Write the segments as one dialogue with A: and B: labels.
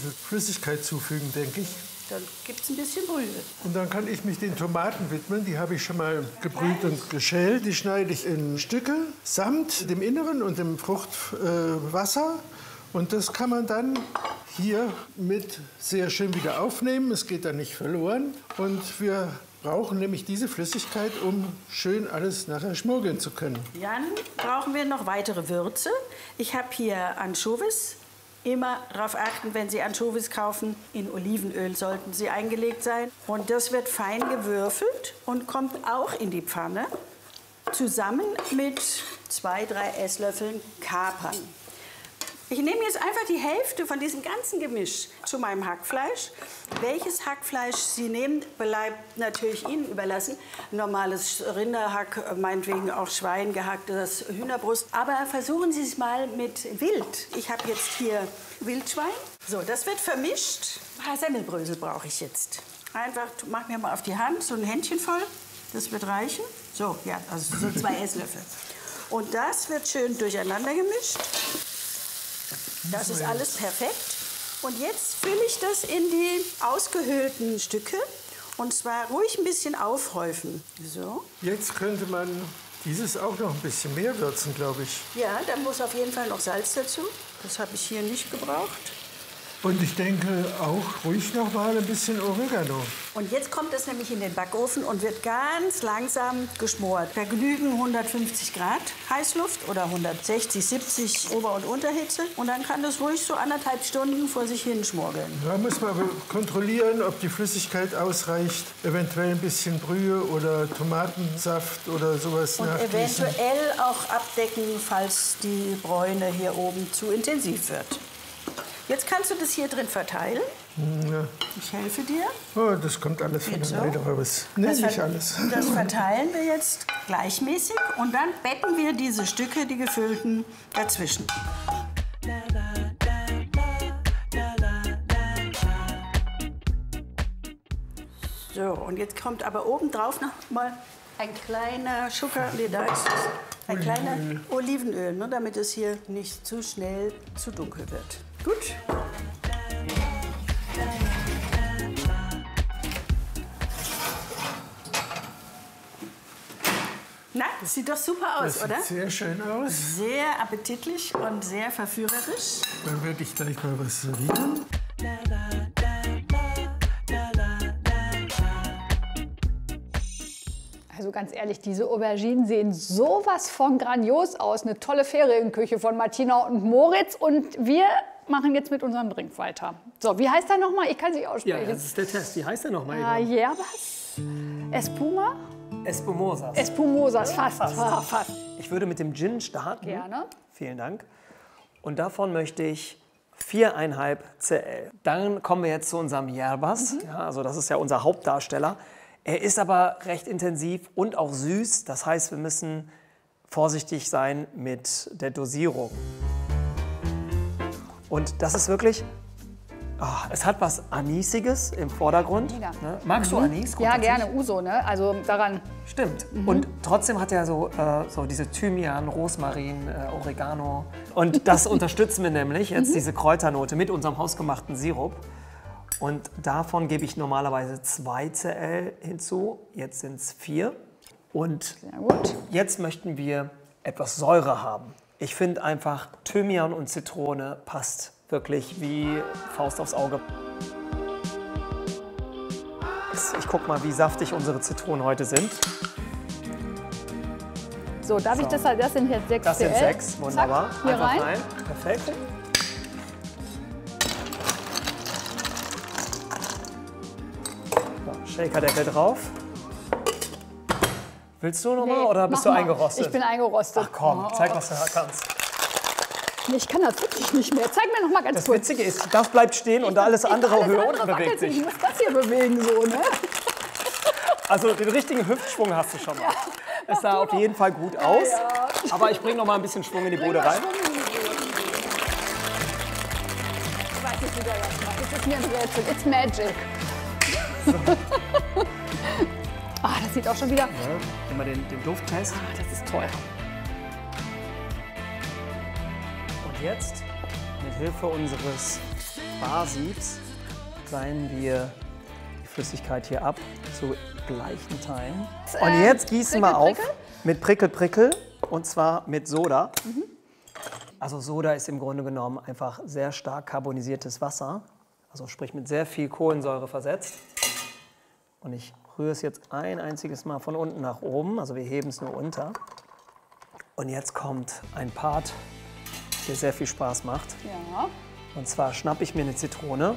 A: Flüssigkeit zufügen, denke ich.
B: Dann gibt es ein bisschen Brühe.
A: Und dann kann ich mich den Tomaten widmen. Die habe ich schon mal gebrüht und geschält. Die schneide ich in Stücke samt dem Inneren und dem Fruchtwasser. Und das kann man dann hier mit sehr schön wieder aufnehmen. Es geht dann nicht verloren. Und wir brauchen nämlich diese Flüssigkeit, um schön alles nachher schmuggeln zu können.
B: Dann brauchen wir noch weitere Würze. Ich habe hier Anchovies. Immer darauf achten, wenn Sie Anchovies kaufen, in Olivenöl sollten sie eingelegt sein. Und das wird fein gewürfelt und kommt auch in die Pfanne, zusammen mit 2, 3 Esslöffeln Kapern. Ich nehme jetzt einfach die Hälfte von diesem ganzen Gemisch zu meinem Hackfleisch. Welches Hackfleisch Sie nehmen, bleibt natürlich Ihnen überlassen. Normales Rinderhack, meinetwegen auch Schwein, gehacktes Hühnerbrust. Aber versuchen Sie es mal mit Wild. Ich habe jetzt hier Wildschwein. So, das wird vermischt. Ein paar Semmelbrösel brauche ich jetzt. Einfach, mach mir mal auf die Hand, so ein Händchen voll. Das wird reichen. So, ja, also so 2 Esslöffel. Und das wird schön durcheinander gemischt. Das ist alles perfekt. Und jetzt fülle ich das in die ausgehöhlten Stücke. Und zwar ruhig ein bisschen aufhäufen. So.
A: Jetzt könnte man dieses auch noch ein bisschen mehr würzen, glaube ich.
B: Ja, da muss auf jeden Fall noch Salz dazu. Das habe ich hier nicht gebraucht.
A: Und ich denke auch ruhig noch mal ein bisschen Oregano.
B: Und jetzt kommt es nämlich in den Backofen und wird ganz langsam geschmort. Da genügen 150 Grad Heißluft oder 160, 70 Ober- und Unterhitze. Und dann kann das ruhig so 1,5 Stunden vor sich hin schmorgeln.
A: Da muss man aber kontrollieren, ob die Flüssigkeit ausreicht. Eventuell ein bisschen Brühe oder Tomatensaft oder sowas
B: Und
A: nachgießen.
B: eventuell auch abdecken, falls die Bräune hier oben zu intensiv wird. Jetzt kannst du das hier drin verteilen.
A: Ja.
B: Ich helfe dir.
A: Oh, das kommt alles von
B: Geht
A: alleine
B: so?
A: raus. Nee, nicht alles.
B: Das verteilen wir jetzt gleichmäßig und dann betten wir diese Stücke, die gefüllten, dazwischen. So, und jetzt kommt aber obendrauf noch mal ein kleiner Zucker, nee, da ist es. Ein kleiner Olivenöl, ne, damit es hier nicht zu schnell zu dunkel wird. Gut. Na, das sieht doch super aus,
A: Das
B: oder?
A: sieht sehr schön aus.
B: Sehr appetitlich und sehr verführerisch.
A: Dann werde ich gleich mal was servieren.
C: Also ganz ehrlich, diese Auberginen sehen sowas von grandios aus. Eine tolle Ferienküche von Martina und Moritz. Und wir machen jetzt mit unserem Drink weiter. So, wie heißt er nochmal? Ich kann sie aussprechen.
D: Ja, das ist der Test. Wie heißt der nochmal?
C: Hierbas? Espuma?
D: Espumosas.
C: Espumosas, fast.
D: Fast.
C: Fast.
D: Ich würde mit dem Gin starten.
C: Gerne.
D: Vielen Dank. Und davon möchte ich 4,5 Cl. Dann kommen wir jetzt zu unserem Hierbas. Ja, also das ist ja unser Hauptdarsteller. Er ist aber recht intensiv und auch süß. Das heißt, wir müssen vorsichtig sein mit der Dosierung. Und das ist wirklich, es hat was Anisiges im Vordergrund.
C: Mega.
D: Ne? Magst du Anis?
C: Ja,
D: grundsätzlich?
C: gerne. Uso, ne? Also daran.
D: Stimmt. Und trotzdem hat er so diese Thymian, Rosmarin, Oregano. Und das unterstützen wir nämlich jetzt, diese Kräuternote mit unserem hausgemachten Sirup. Und davon gebe ich normalerweise 2 Cl hinzu. Jetzt sind es 4. Und
C: Sehr gut.
D: jetzt möchten wir etwas Säure haben. Ich finde einfach, Thymian und Zitrone passt wirklich wie Faust aufs Auge. Ich guck mal, wie saftig unsere Zitronen heute sind.
C: So, darf ich das? Das sind jetzt 6
D: Das sind
C: Cl.
D: 6, wunderbar.
C: Zack, hier
D: Einfach
C: rein.
D: Perfekt. So, Shakerdeckel drauf. Willst du nochmal oder bist du
C: mach mal.
D: eingerostet?
C: Ich bin eingerostet.
D: Ach komm, zeig, was du kannst.
C: Nee, ich kann das wirklich nicht mehr. Zeig mir noch mal ganz
D: Das
C: kurz.
D: Witzige ist, das bleibt stehen und alles andere höher unten bewegt
C: sich. Ich
D: sich.
C: muss das hier bewegen, so, ne?
D: Also den richtigen Hüftschwung hast du schon mal. Es sah auf jeden Fall gut aus, aber ich bringe noch mal ein bisschen Schwung in die Bude rein.
C: Ich weiß nicht, wie der das macht. Das ist mir ein Rätsel. It's magic. Das sieht auch schon wieder...
D: Ja, immer den Dufttest.
C: Das ist toll.
D: Und jetzt, mit Hilfe unseres Sparsiebs seien wir die Flüssigkeit hier ab zu gleichen Teilen. Und jetzt gießen wir auf mit Prickel und zwar mit Soda. Also Soda ist im Grunde genommen einfach sehr stark carbonisiertes Wasser, also sprich mit sehr viel Kohlensäure versetzt. Und ich rühre es jetzt ein einziges Mal von unten nach oben, also wir heben es nur unter. Und jetzt kommt ein Part, der sehr viel Spaß macht.
C: Ja.
D: Und zwar schnappe ich mir eine Zitrone.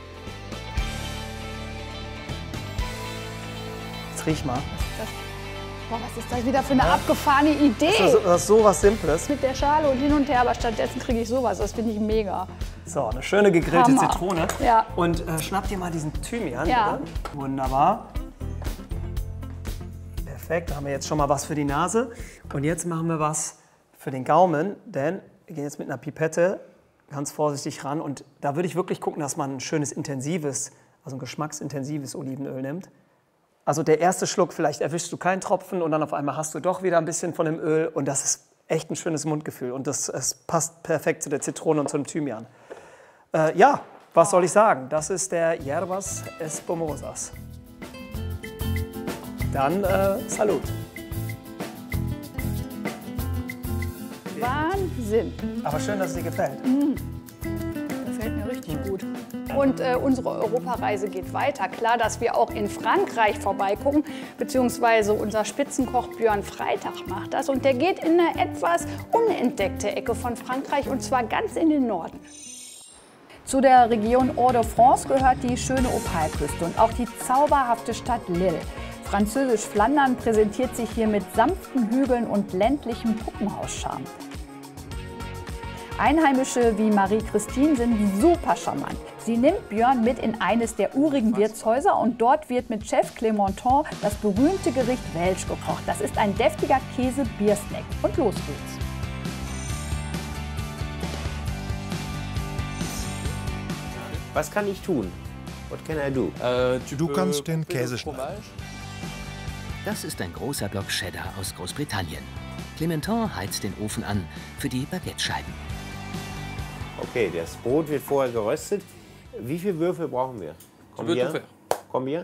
D: Jetzt riech mal.
C: Boah, was ist das wieder für eine abgefahrene Idee?
D: Das ist so was Simples.
C: Mit der Schale und hin und her, aber stattdessen kriege ich sowas. Das finde ich mega.
D: So, eine schöne gegrillte
C: Hammer.
D: Zitrone.
C: Ja.
D: Und schnapp dir mal diesen Thymian.
C: Ja.
D: Oder? Wunderbar. Perfekt, da haben wir jetzt schon mal was für die Nase. Und jetzt machen wir was für den Gaumen, denn wir gehen jetzt mit einer Pipette ganz vorsichtig ran. Und da würde ich wirklich gucken, dass man ein schönes intensives, also ein geschmacksintensives Olivenöl nimmt. Also der erste Schluck, vielleicht erwischst du keinen Tropfen und dann auf einmal hast du doch wieder ein bisschen von dem Öl. Und das ist echt ein schönes Mundgefühl. Und es passt perfekt zu der Zitrone und zum Thymian. Ja, was soll ich sagen? Das ist der Hierbas Espumosas. Dann Salut.
C: Wahnsinn.
D: Aber schön, dass es dir gefällt.
C: Gefällt mir richtig gut. Und unsere Europareise geht weiter. Klar, dass wir auch in Frankreich vorbeigucken, beziehungsweise unser Spitzenkoch Björn Freitag macht das. Und der geht in eine etwas unentdeckte Ecke von Frankreich, und zwar ganz in den Norden. Zu der Region Hauts-de-France gehört die schöne Opalküste und auch die zauberhafte Stadt Lille. Französisch Flandern präsentiert sich hier mit sanften Hügeln und ländlichem Puppenhauscharme. Einheimische wie Marie-Christine sind super charmant. Sie nimmt Björn mit in eines der urigen Wirtshäuser und dort wird mit Chef Clémenton das berühmte Gericht Welsch gekocht. Das ist ein deftiger Käse-Biersnack. Und los geht's.
E: Was kann ich tun? What can I do?
F: Du kannst den Käse schneiden.
G: Das ist ein großer Block Cheddar aus Großbritannien. Clémenton heizt den Ofen an für die Baguette-Scheiben.
E: Okay, das Brot wird vorher geröstet. Wie viele Würfel brauchen wir? Combien? Combien?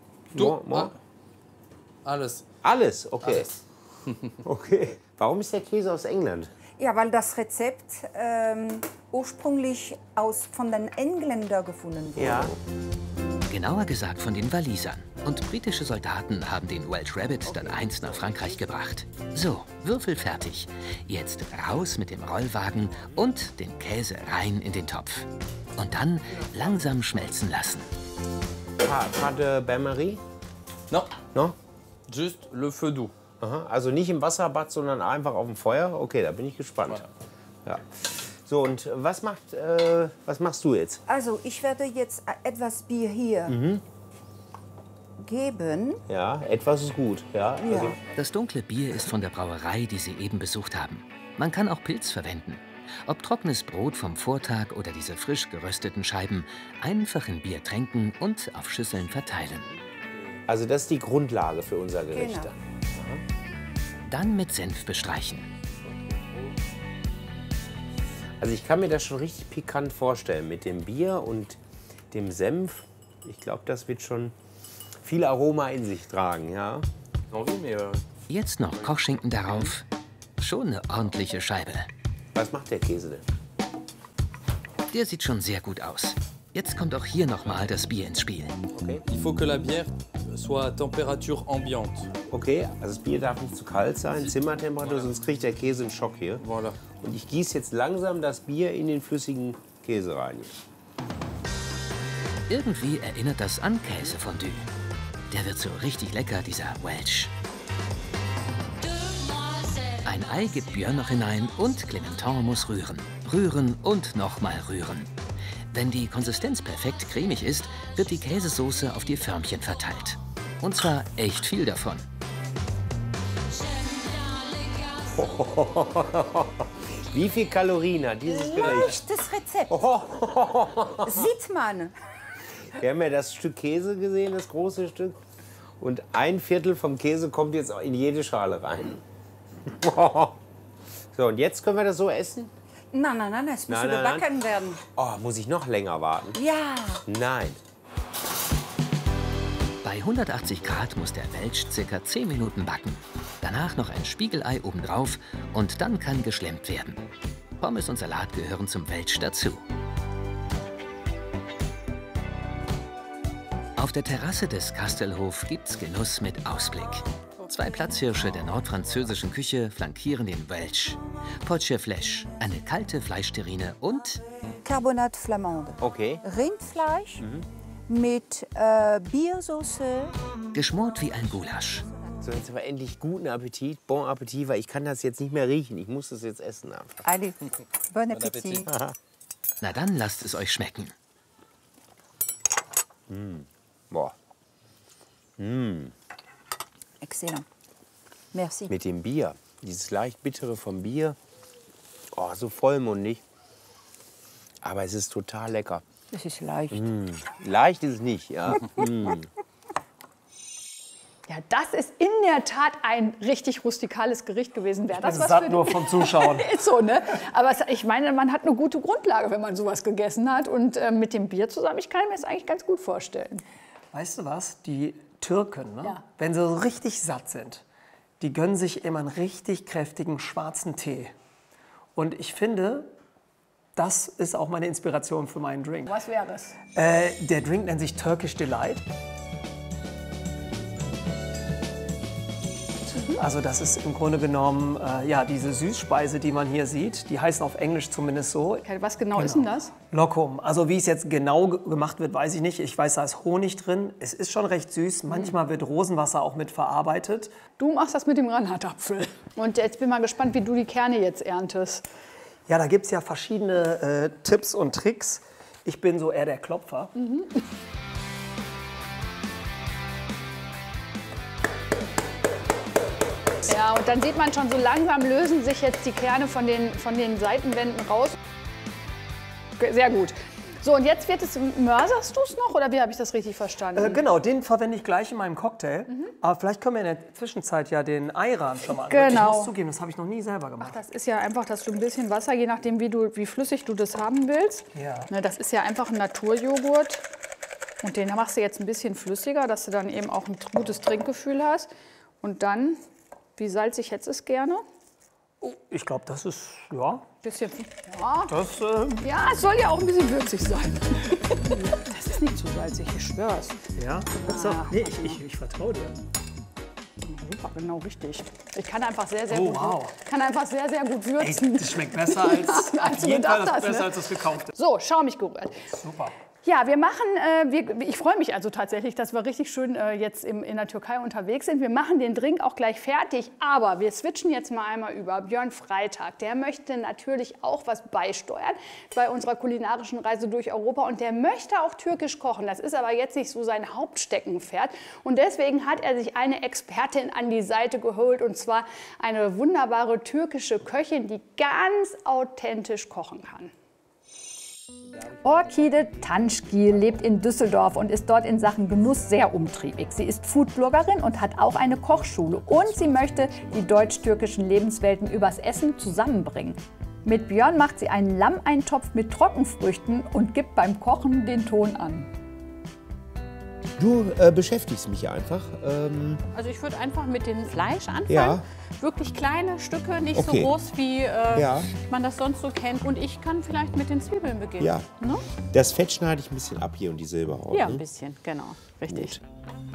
H: Alles.
E: Alles? Okay.
H: Alles.
E: Okay. Warum ist der Käse aus England?
I: Ja, weil das Rezept ursprünglich von den Engländern gefunden wurde.
E: Ja.
G: Genauer gesagt von den Walisern. Und britische Soldaten haben den Welsh Rabbit dann einst nach Frankreich gebracht. So, Würfel fertig. Jetzt raus mit dem Rollwagen und den Käse rein in den Topf. Und dann langsam schmelzen lassen.
E: Pas de bain-marie?
H: Non.
E: No?
H: Juste le feu doux.
E: Aha. Also nicht im Wasserbad, sondern einfach auf dem Feuer? Okay, da bin ich gespannt. Ja. So, und was machst du jetzt?
I: Also, ich werde jetzt etwas Bier hier geben.
E: Ja, etwas ist gut. Ja.
I: Ja.
E: Also,
G: Das dunkle Bier ist von der Brauerei, die Sie eben besucht haben. Man kann auch Pilz verwenden. Ob trockenes Brot vom Vortag oder diese frisch gerösteten Scheiben, einfach in Bier tränken und auf Schüsseln verteilen.
E: also das ist die Grundlage für unser Gericht.
I: Genau.
G: Dann mit Senf bestreichen.
E: Also ich kann mir das schon richtig pikant vorstellen mit dem Bier und dem Senf. Ich glaube, das wird schon viel Aroma in sich tragen, ja.
G: Jetzt noch Kochschinken darauf. Schon eine ordentliche Scheibe.
E: Was macht der Käse denn?
G: Der sieht schon sehr gut aus. Jetzt kommt auch hier nochmal das Bier ins Spiel.
E: Okay.
H: Il faut que la bière soit à température ambiante.
E: Okay, also das Bier darf nicht zu kalt sein, Zimmertemperatur, sonst kriegt der Käse einen Schock hier.
H: Voilà.
E: Und ich gieße jetzt langsam das Bier in den flüssigen Käse rein.
G: Irgendwie erinnert das an Käsefondue. Der wird so richtig lecker, dieser Welsh. Ein Ei gibt Björn noch hinein und Clémenton muss rühren. Rühren und nochmal rühren. Wenn die Konsistenz perfekt cremig ist, wird die Käsesoße auf die Förmchen verteilt. Und zwar echt viel davon.
E: Wie viel Kalorien hat dieses Gericht?
I: Leichtes Rezept. Sieht man.
E: Wir haben ja das Stück Käse gesehen, das große Stück. Und ein Viertel vom Käse kommt jetzt in jede Schale rein. So, und jetzt können wir das so essen?
I: Nein, es muss überbacken werden.
E: Oh, muss ich noch länger warten?
I: Ja.
E: Nein.
G: Bei 180 Grad muss der Welch ca. 10 Minuten backen. Danach noch ein Spiegelei obendrauf und dann kann geschlemmt werden. Pommes und Salat gehören zum Welch dazu. Auf der Terrasse des Kastelhof gibt's Genuss mit Ausblick. 2 Platzhirsche der nordfranzösischen Küche flankieren den Welch. Poche Flèche, eine kalte Fleischterrine und
I: Carbonate Flamande.
E: Okay.
I: Rindfleisch mit Biersauce.
G: geschmort wie ein Gulasch.
E: So, jetzt aber endlich guten Appetit. Bon Appetit, weil ich kann das jetzt nicht mehr riechen. Ich muss das jetzt essen einfach.
I: Allez, bon appétit.
G: Na dann lasst es euch schmecken.
E: Boah.
I: Excellent. Merci.
E: Mit dem Bier. Dieses leicht bittere vom Bier. Oh, so vollmundig. Aber es ist total lecker.
I: Das ist leicht.
E: Leicht ist es nicht, ja.
C: Ja, das ist in der Tat ein richtig rustikales Gericht gewesen. Wäre das
D: bin
C: was
D: satt
C: für
D: nur vom Zuschauen.
C: Ist so, ne? Aber ich meine, man hat eine gute Grundlage, wenn man sowas gegessen hat. Und mit dem Bier zusammen, ich kann mir das eigentlich ganz gut vorstellen.
D: Weißt du was? Die Türken, ne?
C: Ja.
D: Wenn sie so richtig satt sind, die gönnen sich immer einen richtig kräftigen schwarzen Tee. Und ich finde, das ist auch meine Inspiration für meinen Drink.
C: Was wäre es?
D: Der Drink nennt sich Turkish Delight. Also das ist im Grunde genommen ja, diese Süßspeise, die man hier sieht. Die heißen auf Englisch zumindest so.
C: Was genau ist denn das?
D: Lokum. Also wie es jetzt genau gemacht wird, weiß ich nicht. Ich weiß, da ist Honig drin. Es ist schon recht süß. Manchmal wird Rosenwasser auch mit verarbeitet.
C: Du machst das mit dem Granatapfel. Und jetzt bin ich mal gespannt, wie du die Kerne jetzt erntest.
D: Ja, da gibt es ja verschiedene Tipps und Tricks. Ich bin so eher der Klopfer.
C: Ja, und dann sieht man schon, so langsam lösen sich jetzt die Kerne von den Seitenwänden raus. Sehr gut. So, und jetzt mörserst du es noch, oder wie habe ich das richtig verstanden?
D: Genau, den verwende ich gleich in meinem Cocktail. Aber vielleicht können wir in der Zwischenzeit ja den Ayran schon mal anwenden.
C: Genau.
D: Ich muss zugeben, das habe ich noch nie selber gemacht.
C: Das ist ja einfach, dass du ein bisschen Wasser, je nachdem wie flüssig du das haben willst.
D: Ja.
C: Ne, das ist ja einfach ein Naturjoghurt. Und den machst du jetzt ein bisschen flüssiger, dass du dann eben auch ein gutes Trinkgefühl hast. Und dann, wie salzig hättest du es gerne?
D: Ich glaube, das ist, ja,
C: Bisschen, ja.
D: das,
C: Ja, es soll ja auch ein bisschen würzig sein. Das ist nicht zu salzig, ich schwör's.
D: ja. So, nee, ich vertraue dir.
C: Super, genau richtig. Ich kann einfach sehr, sehr
D: Oh,
C: gut,
D: wow.
C: kann einfach sehr, sehr gut
D: Ey,
C: würzen.
D: das schmeckt besser als,
C: Als du
D: jeden Fall
C: gedacht hast,
D: besser
C: ne?
D: als das gekaufte.
C: So, schaumig gerührt.
D: Super.
C: Ja, wir machen, ich freue mich also tatsächlich, dass wir richtig schön jetzt in der Türkei unterwegs sind. Wir machen den Drink auch gleich fertig, aber wir switchen jetzt mal einmal über. Björn Freitag, der möchte natürlich auch was beisteuern bei unserer kulinarischen Reise durch Europa und der möchte auch türkisch kochen. Das ist aber jetzt nicht so sein Hauptsteckenpferd und deswegen hat er sich eine Expertin an die Seite geholt und zwar eine wunderbare türkische Köchin, die ganz authentisch kochen kann. Orkide Tanschgil lebt in Düsseldorf und ist dort in Sachen Genuss sehr umtriebig. Sie ist Foodbloggerin und hat auch eine Kochschule. Und sie möchte die deutsch-türkischen Lebenswelten übers Essen zusammenbringen. Mit Björn macht sie einen Lammeintopf mit Trockenfrüchten und gibt beim Kochen den Ton an.
E: Du beschäftigst mich ja einfach.
J: Also ich würde einfach mit dem Fleisch anfangen.
E: Ja.
J: Wirklich kleine Stücke, nicht
E: Okay.
J: so groß, wie
E: Ja.
J: man das sonst so kennt. Und ich kann vielleicht mit den Zwiebeln beginnen.
E: Ja.
J: Ne?
E: Das Fett schneide ich ein bisschen ab hier und die Silberhaut.
J: Ja,
E: ne?
J: ein bisschen, genau. Richtig.
E: Gut.